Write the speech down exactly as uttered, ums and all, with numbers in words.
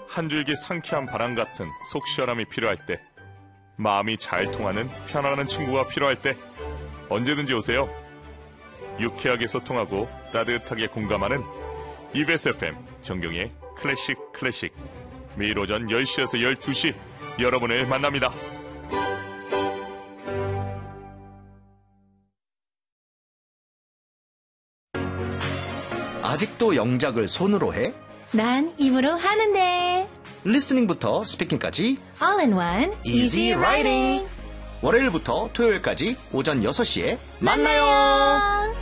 한 줄기 상쾌한 바람 같은 속 시원함이 필요할 때, 마음이 잘 통하는 편안한 친구가 필요할 때 언제든지 오세요. 유쾌하게 소통하고 따뜻하게 공감하는 이비에스 에프엠 정경의 클래식 클래식, 매일 오전 열 시에서 열두 시 여러분을 만납니다. 아직도 영작을 손으로 해? 난 입으로 하는데. 리스닝부터 스피킹까지 All in one, easy writing. 월요일부터 토요일까지 오전 여섯 시에 만나요.